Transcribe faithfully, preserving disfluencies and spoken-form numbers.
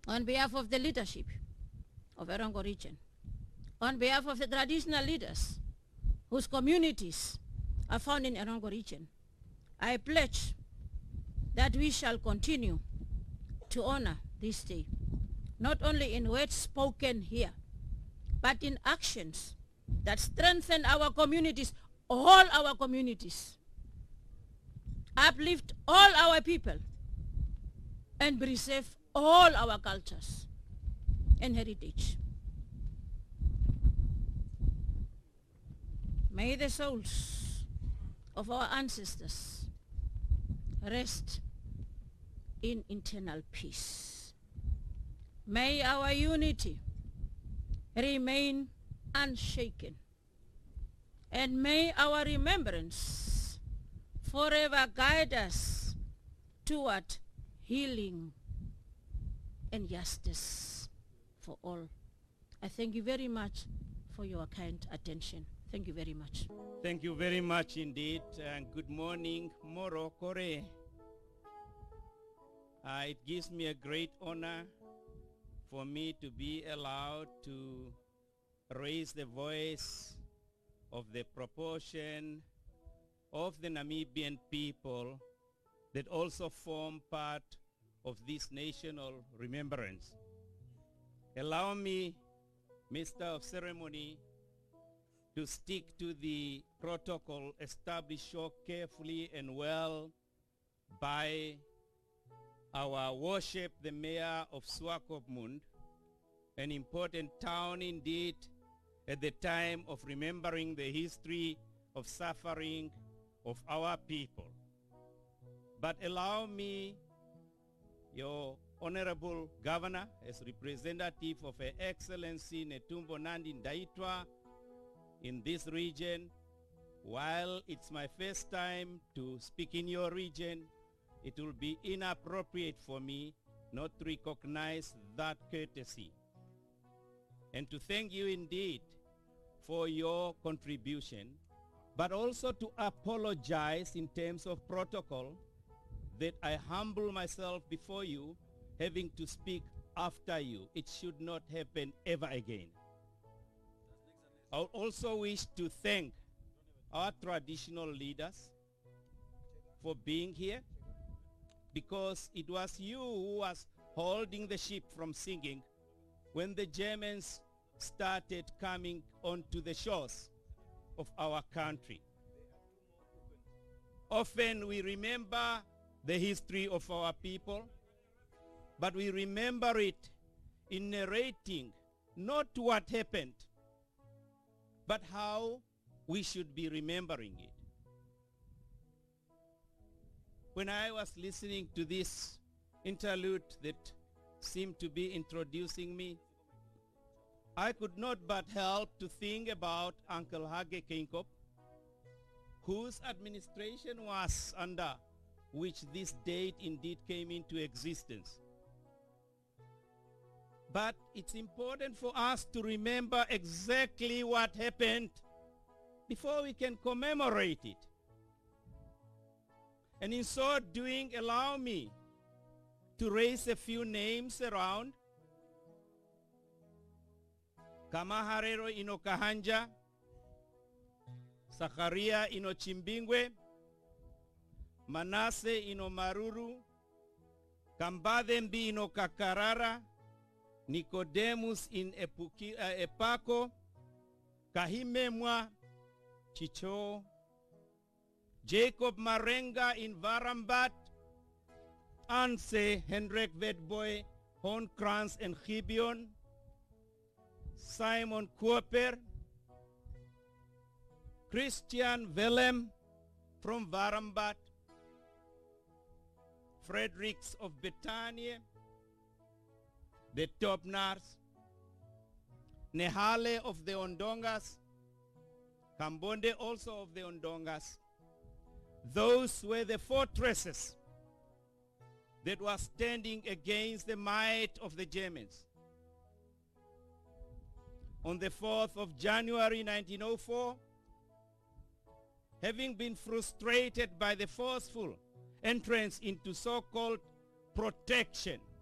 on behalf of the leadership of Erongo region, on behalf of the traditional leaders whose communities are found in Erongo region, I pledge that we shall continue to honor this day, not only in words spoken here, but in actions that strengthen our communities, all our communities, uplift all our people, and preserve all our cultures and heritage. May the souls of our ancestors rest in eternal peace. May our unity remain unshaken, and may our remembrance forever guide us toward healing and justice for all. I thank you very much for your kind attention. Thank you very much. Thank you very much indeed, and good morning, Moro Kore. Uh, it gives me a great honor for me to be allowed to raise the voice of the proportion of the Namibian people that also form part of this national remembrance. Allow me, Mister of Ceremony, to stick to the protocol established so carefully and well by our worship, the mayor of Swakopmund, an important town indeed at the time of remembering the history of suffering of our people. But allow me, your Honorable Governor, as representative of Her Excellency Netumbo Nandi Ndaitwah in this region, while it's my first time to speak in your region, it will be inappropriate for me not to recognize that courtesy. And to thank you indeed for your contribution, but also to apologize in terms of protocol that I humble myself before you, having to speak after you. It should not happen ever again. I also wish to thank our traditional leaders for being here, because it was you who was holding the ship from sinking when the Germans started coming onto the shores of our country. Often we remember the history of our people, but we remember it in narrating not what happened, but how we should be remembering it. When I was listening to this interlude that seemed to be introducing me, I could not but help to think about Uncle Hage Geingob, whose administration was under which this date indeed came into existence. But it's important for us to remember exactly what happened before we can commemorate it. And in so doing, allow me to raise a few names around. Kamaharero ino Kahanja, Sakaria ino Chimbingwe, Manase ino Maruru, Kambadembi ino Kakarara, Nicodemus in Epuki, uh, Epako, Kahimemwa Chicho, Jacob Marenga in Varambat, Anse Hendrik Vetboy, Hornkrans and Gibeon, Simon Cooper, Christian Willem from Varambat, Fredericks of Betania, the Topnars, Nehale of the Ondongas, Kambonde also of the Ondongas. Those were the fortresses that were standing against the might of the Germans. On the fourth of January nineteen oh four, having been frustrated by the forceful entrance into so-called protection